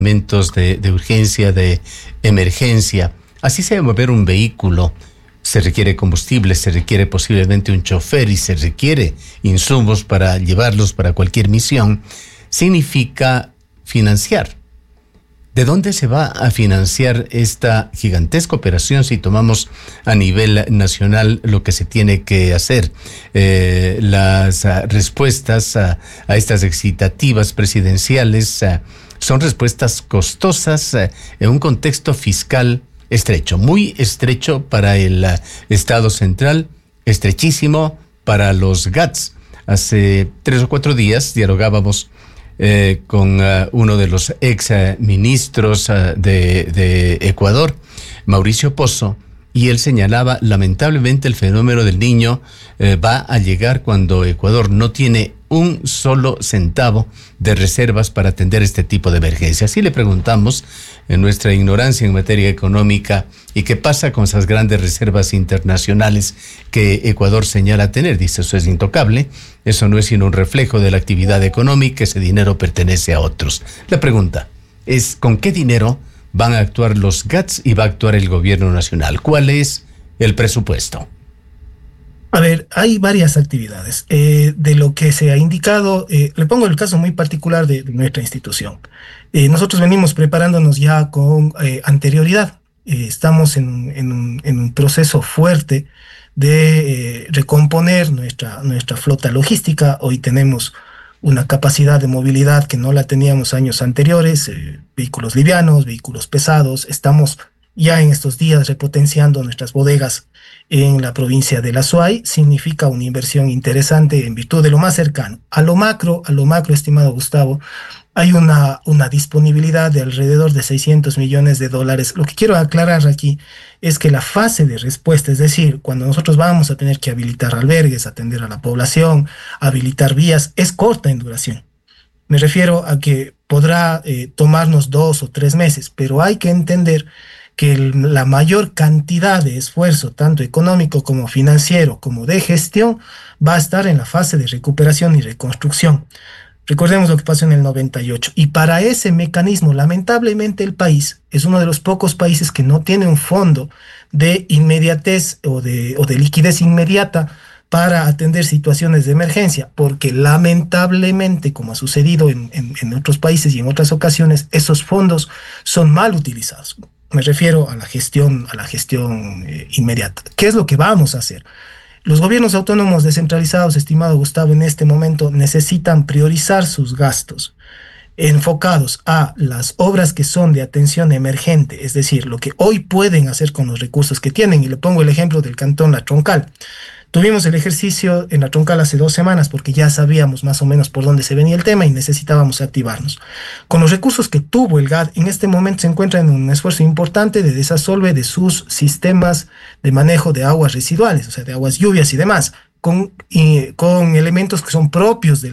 momentos de urgencia, de emergencia. Así sea mover un vehículo, se requiere combustible, se requiere posiblemente un chofer y se requiere insumos para llevarlos para cualquier misión. Significa financiar. ¿De dónde se va a financiar esta gigantesca operación si tomamos a nivel nacional lo que se tiene que hacer? Las respuestas a estas excitativas presidenciales son respuestas costosas en un contexto fiscal estrecho, muy estrecho para el Estado central, estrechísimo para los GATS. Hace 3 o 4 días dialogábamos con uno de los ex ministros de Ecuador, Mauricio Pozo, y él señalaba, lamentablemente el fenómeno del Niño va a llegar cuando Ecuador no tiene un solo centavo de reservas para atender este tipo de emergencias. Así le preguntamos, en nuestra ignorancia en materia económica, ¿y qué pasa con esas grandes reservas internacionales que Ecuador señala tener? Dice, eso es intocable, eso no es sino un reflejo de la actividad económica, ese dinero pertenece a otros. La pregunta es, ¿con qué dinero van a actuar los GATS y va a actuar el gobierno nacional? ¿Cuál es el presupuesto? A ver, hay varias actividades. De lo que se ha indicado, le pongo el caso muy particular de nuestra institución. Nosotros venimos preparándonos ya con anterioridad. Estamos en un proceso fuerte de recomponer nuestra flota logística. Hoy tenemos una capacidad de movilidad que no la teníamos años anteriores, vehículos livianos, vehículos pesados. Estamos ya en estos días repotenciando nuestras bodegas en la provincia de La Suay. Significa una inversión interesante en virtud de lo más cercano. A lo macro, estimado Gustavo, hay una disponibilidad de alrededor de $600 millones. Lo que quiero aclarar aquí es que la fase de respuesta, es decir, cuando nosotros vamos a tener que habilitar albergues, atender a la población, habilitar vías, es corta en duración. Me refiero a que podrá tomarnos 2 o 3 meses, pero hay que entender que la mayor cantidad de esfuerzo, tanto económico como financiero, como de gestión, va a estar en la fase de recuperación y reconstrucción. Recordemos lo que pasó en el 98. Y para ese mecanismo, lamentablemente, el país es uno de los pocos países que no tiene un fondo de inmediatez o de liquidez inmediata para atender situaciones de emergencia, porque lamentablemente, como ha sucedido en otros países y en otras ocasiones, esos fondos son mal utilizados. Me refiero a la gestión inmediata. ¿Qué es lo que vamos a hacer? Los gobiernos autónomos descentralizados, estimado Gustavo, en este momento necesitan priorizar sus gastos enfocados a las obras que son de atención emergente, es decir, lo que hoy pueden hacer con los recursos que tienen. Y le pongo el ejemplo del cantón La Troncal. Tuvimos el ejercicio en La Troncal hace 2 semanas porque ya sabíamos más o menos por dónde se venía el tema y necesitábamos activarnos. Con los recursos que tuvo el GAD, en este momento se encuentra en un esfuerzo importante de desasolve de sus sistemas de manejo de aguas residuales, o sea, de aguas lluvias y demás, con elementos que son propios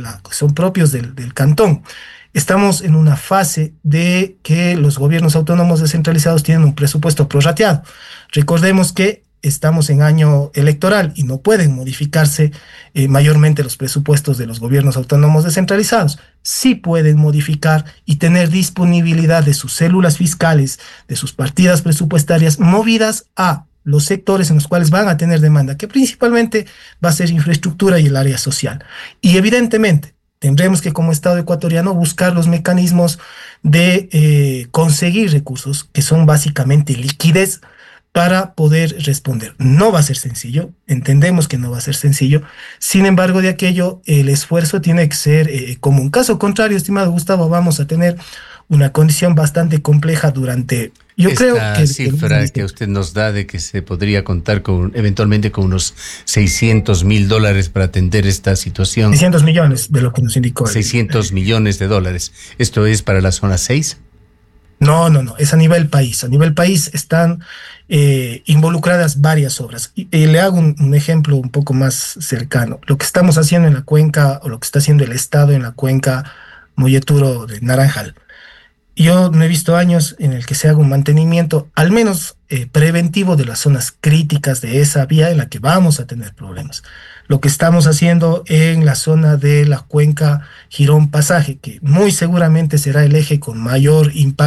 del cantón. Estamos en una fase de que los gobiernos autónomos descentralizados tienen un presupuesto prorrateado. Recordemos que estamos en año electoral y no pueden modificarse mayormente los presupuestos de los gobiernos autónomos descentralizados. Sí pueden modificar y tener disponibilidad de sus células fiscales, de sus partidas presupuestarias movidas a los sectores en los cuales van a tener demanda, que principalmente va a ser infraestructura y el área social. Y evidentemente tendremos que, como Estado ecuatoriano, buscar los mecanismos de conseguir recursos que son básicamente liquidez para poder responder. No va a ser sencillo, entendemos que no va a ser sencillo, sin embargo, de aquello el esfuerzo tiene que ser común. Caso contrario, estimado Gustavo, vamos a tener una condición bastante compleja durante... Esta cifra que usted nos da de que se podría contar eventualmente con unos $600,000 para atender esta situación. 600 millones de lo que nos indicó. 600 millones de dólares. ¿Esto es para la zona 6? No, es a nivel país. A nivel país están involucradas varias obras. Y le hago un ejemplo un poco más cercano. Lo que estamos haciendo en la cuenca, o lo que está haciendo el Estado en la cuenca Molleturo de Naranjal. Yo no he visto años en el que se haga un mantenimiento, al menos preventivo, de las zonas críticas de esa vía en la que vamos a tener problemas. Lo que estamos haciendo en la zona de la cuenca Girón Pasaje, que muy seguramente será el eje con mayor impacto